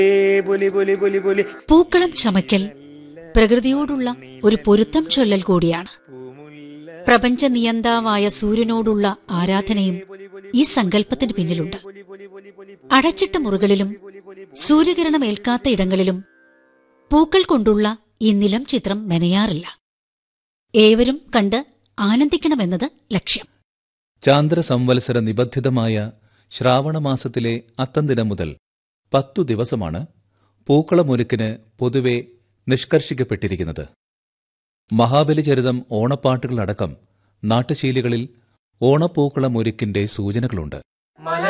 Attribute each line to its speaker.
Speaker 1: പൂക്കളം ചമയ്ക്കൽ പ്രകൃതിയോടുള്ള ഒരു പൊരുത്തം ചൊല്ലൽ കൂടിയാണ്. പ്രപഞ്ച നിയന്താവായ സൂര്യനോടുള്ള ആരാധനയും ഈ സങ്കല്പത്തിന് പിന്നിലുണ്ട്. അടച്ചിട്ട മുറികളിലും സൂര്യകിരണം ഏൽക്കാത്ത ഇടങ്ങളിലും പൂക്കൾ കൊണ്ടുള്ള ഈ നിലം ചിത്രം മെനയാറില്ല. ഏവരും കണ്ട് ആനന്ദിക്കണമെന്നത് ലക്ഷ്യം.
Speaker 2: ചാന്ദ്രസംവത്സര നിബദ്ധിതമായ ശ്രാവണമാസത്തിലെ അത്തംദിനം മുതൽ 10 ദിവസമാണ് പൂക്കളമൊരുക്കിന് പൊതുവെ നിഷ്കർഷിക്കപ്പെട്ടിരിക്കുന്നത്. മഹാബലിചരിതം ഓണപ്പാട്ടുകളടക്കം നാട്ടുശീലികളിൽ ഓണപ്പൂക്കളമൊരുക്കിന്റെ സൂചനകളുണ്ട്.